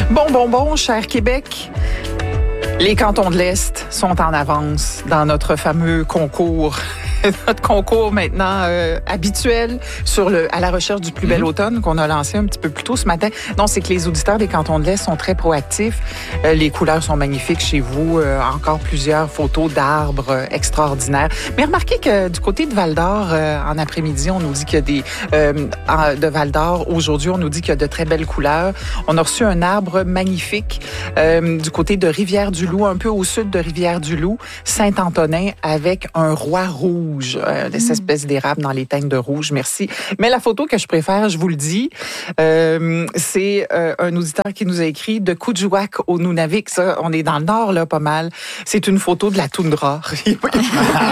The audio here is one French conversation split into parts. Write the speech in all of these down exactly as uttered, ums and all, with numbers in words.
Bon, bon, bon, cher Québec, les cantons de l'Est sont en avance dans notre fameux concours. Notre concours maintenant euh, habituel sur le à la recherche du plus bel mm-hmm. automne qu'on a lancé un petit peu plus tôt ce matin. Non, c'est que les auditeurs des cantons de l'Est sont très proactifs. Euh, les couleurs sont magnifiques chez vous. Euh, encore plusieurs photos d'arbres euh, extraordinaires. Mais remarquez que du côté de Val-d'Or, euh, en après-midi, on nous dit qu'il y a des... Euh, de Val-d'Or, aujourd'hui, on nous dit qu'il y a de très belles couleurs. On a reçu un arbre magnifique euh, du côté de Rivière-du-Loup, un peu au sud de Rivière-du-Loup, Saint-Antonin, avec un roi rouge. Euh, des espèces d'érables dans les teintes de rouge, merci. Mais la photo que je préfère, je vous le dis, euh, c'est euh, un auditeur qui nous a écrit de Coudjouac au Nunavik. Ça, on est dans le nord, là, pas mal. C'est une photo de la toundra. Il n'y a pas de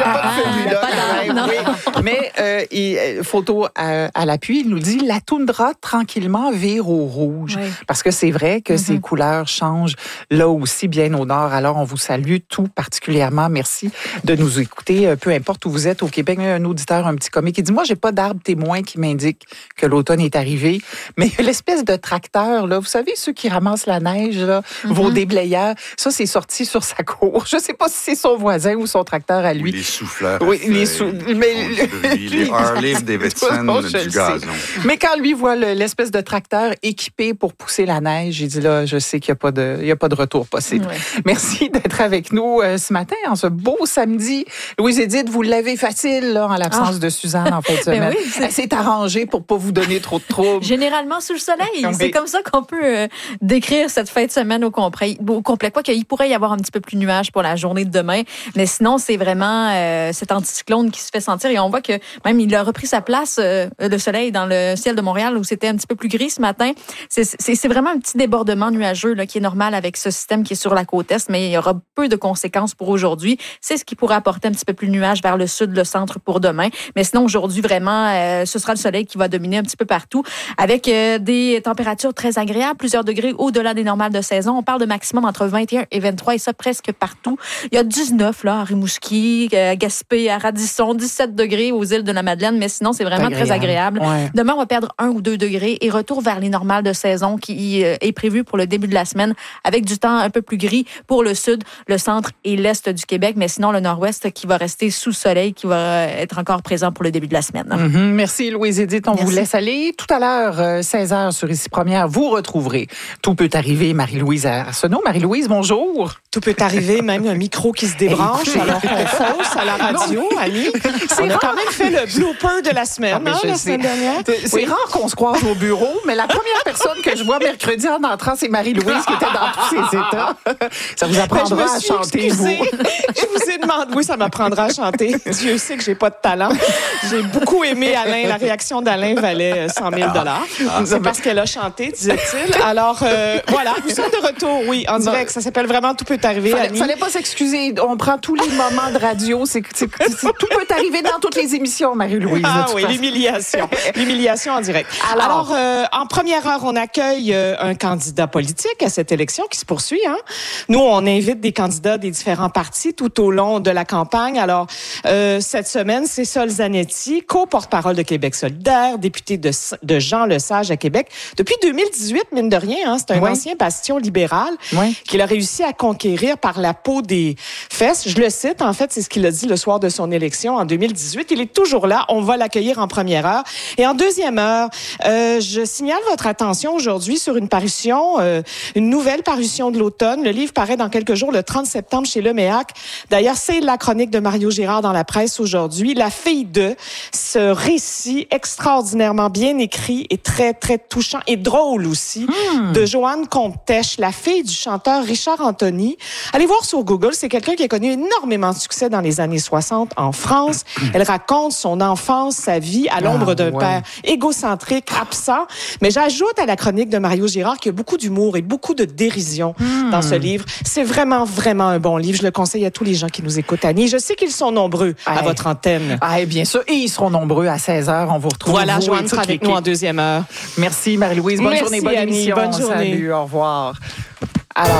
celui-là. Oui. Mais euh, il, photo à, à l'appui, il nous dit la toundra tranquillement vire au rouge. Oui. Parce que c'est vrai que mm-hmm. ces couleurs changent là aussi, bien au nord. Alors, on vous salue tout particulièrement. Merci de nous écouter, peu importe où vous êtes au Québec. Un auditeur, un petit comique, qui dit, moi, j'ai pas d'arbre témoin qui m'indique que l'automne est arrivé, mais l'espèce de tracteur, là, vous savez, ceux qui ramassent la neige, là, mm-hmm. vos déblayeurs, ça, c'est sorti sur sa cour. Je sais pas si c'est son voisin ou son tracteur à lui. Ou les souffleurs. Oui, les sou... mais bruit, les Harley-Davidson du gazon. Mais quand lui voit le, l'espèce de tracteur équipé pour pousser la neige, il dit, là, je sais qu'il n'y a pas de, il y a pas de retour possible. Ouais. Merci d'être avec nous euh, ce matin, en ce beau samedi. Louise-Édith, vous l'avez facile, là, en l'absence ah. de Suzanne, en fin de semaine. Oui, c'est... Elle s'est arrangée pour pas vous donner trop de troubles. Généralement sous le soleil. Oui. C'est comme ça qu'on peut euh, décrire cette fin de semaine au complet. Au complet. Quoi qu'il pourrait y avoir un petit peu plus de nuages pour la journée de demain. Mais sinon, c'est vraiment euh, cet anticyclone qui se fait sentir. Et on voit que même il a repris sa place, euh, le soleil, dans le ciel de Montréal, où c'était un petit peu plus gris ce matin. C'est, c'est, c'est vraiment un petit débordement nuageux là, qui est normal avec ce système qui est sur la côte est, mais il y aura peu de conséquences pour aujourd'hui. C'est ce qui pourrait apporter un petit peu plus de nuages vers le sud, le centre pour demain. Mais sinon, aujourd'hui, vraiment, euh, ce sera le soleil qui va dominer un petit peu partout avec euh, des températures très agréables, plusieurs degrés au-delà des normales de saison. On parle de maximum entre vingt et un et vingt-trois et ça presque partout. Il y a dix-neuf là, à Rimouski, à Gaspé, à Radisson, dix-sept degrés aux îles de la Madeleine, mais sinon, c'est vraiment agréable. Très agréable. Ouais. Demain, on va perdre un ou deux degrés et retour vers les normales de saison qui euh, est prévu pour le début de la semaine avec du temps un peu plus gris pour le sud, le centre et l'est du Québec, mais sinon, le nord-ouest qui va rester sous soleil, qui va être encore présent pour le début de la semaine. Mm-hmm. Merci, Louise-Édith. On Merci. Vous laisse aller. Tout à l'heure, seize heures sur Ici Première, vous retrouverez Tout peut arriver, Marie-Louise Arsenault. Marie-Louise, bonjour. Tout peut arriver, même un micro qui se débranche alors qu'on fausse à la radio, Annie. C'est On a rare. Quand même fait le blooper de la semaine, ah, hein, la semaine dernière. C'est oui. rare qu'on se croise au bureau, mais la première personne que je vois mercredi en entrant, c'est Marie-Louise qui était dans tous ses états. Ça vous apprendra à chanter, vous. Je vous ai demandé, oui, ça m'apprendra à chanter. Dieu sait que j'ai pas de talent. J'ai beaucoup aimé Alain. La réaction d'Alain valait cent mille dollars. Ah, c'est parce qu'elle a chanté, disait-il. Alors, euh, voilà, nous sommes de retour, oui, en direct. Ça s'appelle vraiment Tout peut arriver, Fallait, Annie. fallait pas s'excuser. On prend tous les moments de radio. C'est, c'est, c'est, c'est, tout peut arriver dans toutes les émissions, Marie-Louise. Ah oui, façon. l'humiliation. L'humiliation en direct. Alors, Alors euh, en première heure, on accueille euh, un candidat politique à cette élection qui se poursuit. Hein? Nous, on invite des candidats des différents partis tout au long de la campagne. Alors, euh, cette semaine, c'est Sol Zanetti, co-porte-parole de Québec solidaire, député de, de Jean Lesage à Québec. Depuis deux mille dix-huit, mine de rien, hein, c'est un oui. ancien bastion libéral oui. qu'il a réussi à conquérir par la peau des fesses. Je le cite, en fait, c'est ce qu'il a dit le soir de son élection en deux mille dix-huit. Il est toujours là. On va l'accueillir en première heure. Et en deuxième heure, euh, je signale votre attention aujourd'hui sur une parution, euh, une nouvelle parution de l'automne. Le livre paraît dans quelques jours, le trente septembre, chez Leméac. D'ailleurs, c'est la chronique de Mario Girard dans la presse aujourd'hui. La fille de ce récit extraordinairement bien écrit et très, très touchant et drôle aussi hmm. de Joanne Comte-Teche, la fille du chanteur Richard Anthony. Allez voir sur Google, c'est quelqu'un qui a connu énormément de succès dans les années soixante en France. Elle raconte son enfance, sa vie à l'ombre ah, d'un ouais. père égocentrique, absent. Mais j'ajoute à la chronique de Mario Girard qu'il y a beaucoup d'humour et beaucoup de dérision hmm. dans ce livre. C'est vraiment, vraiment un bon livre. Je le conseille à tous les gens qui nous écoutent, Annie. Je sais qu'ils sont nombreux à hey. votre antenne. Ah, bien sûr. Et ils seront nombreux à seize heures. On vous retrouve. Voilà, Joanne sera avec nous en deuxième heure. Merci, Marie-Louise. Bonne Merci, journée, bonne Annie. émission. Bonne journée. Salut, au revoir.